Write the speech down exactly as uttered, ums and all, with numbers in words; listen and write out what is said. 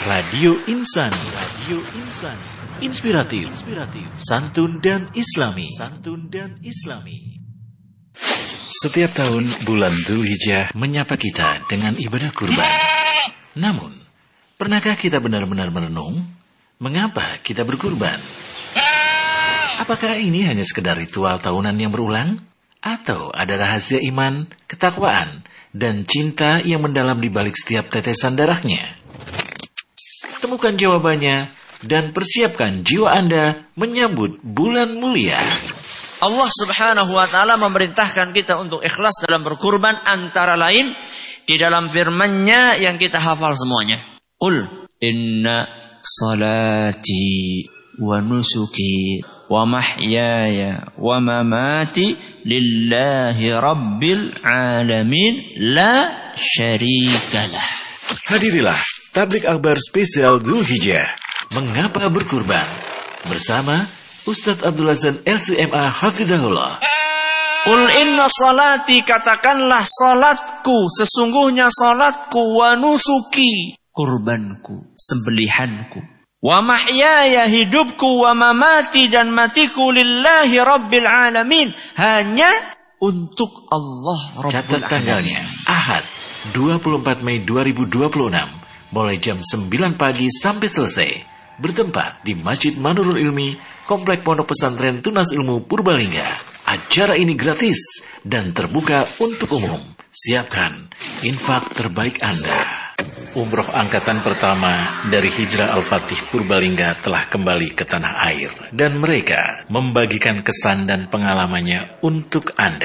Radio Insani, Radio Insani, inspiratif, inspiratif, santun dan islami, santun dan islami. Setiap tahun bulan Dzulhijjah menyapa kita dengan ibadah kurban. Namun, pernahkah kita benar-benar merenung mengapa kita berkurban? Apakah ini hanya sekedar ritual tahunan yang berulang? Atau ada rahasia iman, ketakwaan, dan cinta yang mendalam di balik setiap tetesan darahnya? Temukan jawabannya dan persiapkan jiwa Anda menyambut bulan mulia. Allah Subhanahu wa taala memerintahkan kita untuk ikhlas dalam berkurban, antara lain di dalam firman-Nya yang kita hafal semuanya. Qul inna salati wa nusuki wa mahyaya wa mamati lillahi rabbil alamin la syarikalah. Hadirilah Tablik Akbar spesial Dzulhijjah, Mengapa Berkurban, bersama Ustadz Abdul Hasan L C M A Hafizahullah. Qul inna salati, katakanlah salatku, sesungguhnya salatku, wa nusuki, kurbanku, sembelihanku, wa mahyaya, hidupku, wa mamati, dan matiku, lillahi rabbil alamin, hanya untuk Allah Rabbul Alamin. Catat tanggalnya, Ahad, dua puluh empat Mei dua ribu dua puluh enam, mulai jam sembilan pagi sampai selesai, bertempat di Masjid Manurul Ilmi, Komplek Pondok Pesantren Tunas Ilmu Purbalingga. Acara ini gratis dan terbuka untuk umum. Siapkan infak terbaik Anda. Umroh angkatan pertama dari Hijrah Al-Fatih Purbalingga telah kembali ke tanah air, dan mereka membagikan kesan dan pengalamannya untuk Anda.